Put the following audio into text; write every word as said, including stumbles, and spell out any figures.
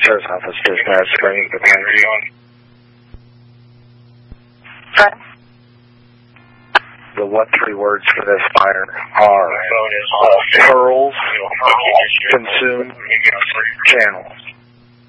Sheriff's Office Dispatch, Spring, good morning. The what three words for this fire are pearls, consume, channel.